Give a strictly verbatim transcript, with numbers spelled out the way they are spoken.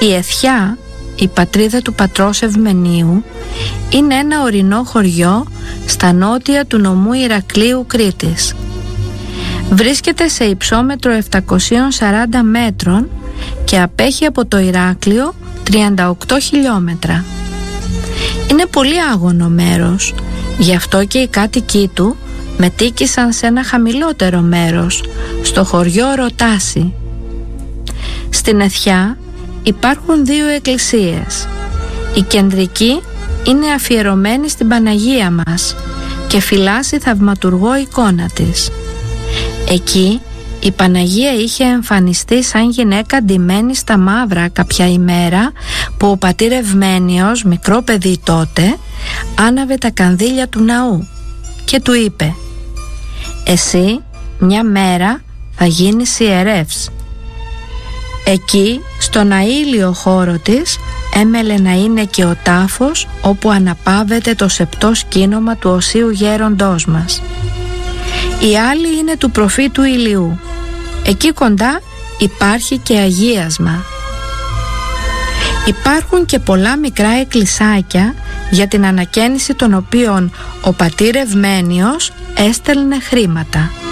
Η Αιθιά, η πατρίδα του πατρός Ευμένιου, είναι ένα ορεινό χωριό στα νότια του νομού Ηρακλείου Κρήτης. Βρίσκεται σε υψόμετρο επτακόσια σαράντα μέτρων και απέχει από το Ηράκλειο τριάντα οκτώ χιλιόμετρα. Είναι πολύ άγωνο μέρος, γι' αυτό και οι κάτοικοι του μετήκησαν σε ένα χαμηλότερο μέρος, στο χωριό Ρωτάση. Στην Αιθιά υπάρχουν δύο εκκλησίες. Η κεντρική είναι αφιερωμένη στην Παναγία μας και φυλάσσει θαυματουργό εικόνα της. Εκεί η Παναγία είχε εμφανιστεί σαν γυναίκα ντυμένη στα μαύρα κάποια ημέρα που ο πατήρ Ευμένιος, μικρό παιδί τότε, άναβε τα κανδύλια του ναού και του είπε: «Εσύ μια μέρα θα γίνεις ιερεύς». Εκεί στον αήλιο χώρο της έμελε να είναι και ο τάφος όπου αναπαύεται το σεπτό σκήνομα του Οσίου Γέροντός μας. Η άλλη είναι του προφήτου Ηλιού. Εκεί κοντά υπάρχει και αγίασμα. Υπάρχουν και πολλά μικρά εκκλησάκια για την ανακαίνιση των οποίων ο πατήρ Ευμένιος έστελνε χρήματα.